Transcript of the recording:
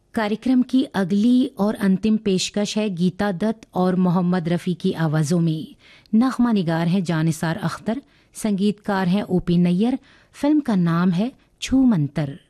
कार्यक्रम की अगली और अंतिम पेशकश है गीता दत्त और मोहम्मद रफ़ी की आवाज़ों में। नग़मा निगार हैं जानिसार अख्तर, संगीतकार हैं ओपी नैयर। फिल्म का नाम है छू मंतर।